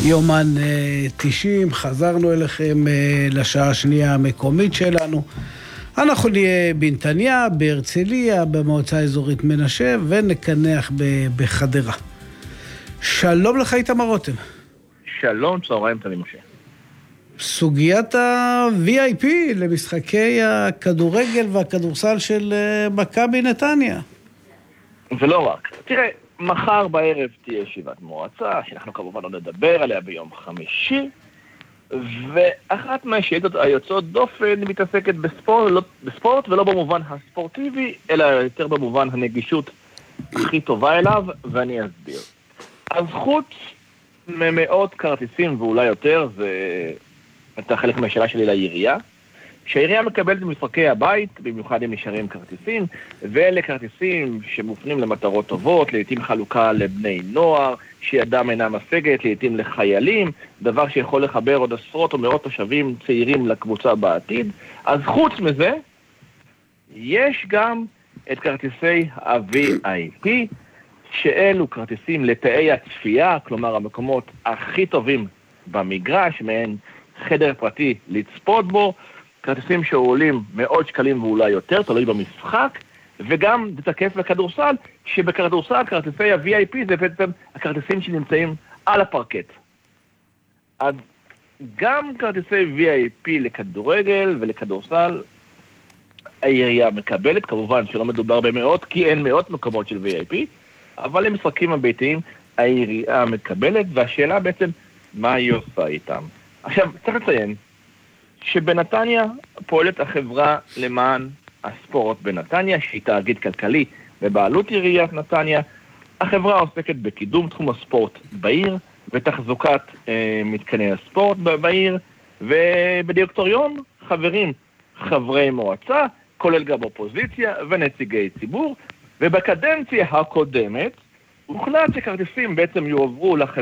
יומן 90, חזרנו אליכם לשעה השנייה המקומית שלנו. אנחנו נהיה בנתניה, בהרצליה, במועצה האזורית מנשה, ונקנח בחדרה. שלום לך איתמר רותם. שלום, צהריים טובים משה. סוגיית ה-VIP למשחקי הכדורגל והכדורסל של מכבי נתניה. ולא רק. תראה, מחר בערב תהיה ישיבת מועצה, שאנחנו כמובן לא נדבר עליה ביום חמישי, ואחת מהשאלות היוצאות דופן מתעסקת בספורט ולא במובן הספורטיבי, אלא יותר במובן הנגישות הכי טובה אליו, ואני אסביר. אז חוץ ממאות כרטיסים ואולי יותר, זה הייתה חלק מהשאלה שלי לעירייה, כשהעירייה מקבלת משחקי הבית, במיוחד הם נשארים כרטיסים, ואלה כרטיסים שמופנים למטרות טובות, לעתים חלוקה לבני נוער, שידם אינה משגת, לעתים לחיילים, דבר שיכול לחבר עוד עשרות או מאות תושבים צעירים לקבוצה בעתיד. אז חוץ מזה, יש גם את כרטיסי ה-VIP, שאלו כרטיסים לתאי הצפייה, כלומר המקומות הכי טובים במגרש, מעין חדר פרטי לצפות בו, כרטיסים שעולים מאות שקלים ואולי יותר, תלוי במשחק, וגם תקף לכדורסל, שבכדורסל כרטיסי ה-VIP זה בעצם הכרטיסים שנמצאים על הפרקט. אז גם כרטיסי VIP לכדורגל ולכדורסל, העירייה מקבלת, כמובן שלא מדובר במאות, כי אין מאות מקומות של VIP, אבל למשחקים הביתיים העירייה מקבלת, והשאלה בעצם מה היא עושה איתם. עכשיו, צריך לציין, שבנתניה פועלת החברה למען הספורט בנתניה, שהיא תאגיד כלכלי בבעלות עיריית נתניה. החברה עוסקת בקידום תחום הספורט בעיר, ותחזוקת מתקני הספורט בעיר, ובדירקטוריון חברים חברי מועצה, כולל גם אופוזיציה ונציגי ציבור, ובקדנציה הקודמת הוחלט שכרטיסים בעצם יועברו לחברה,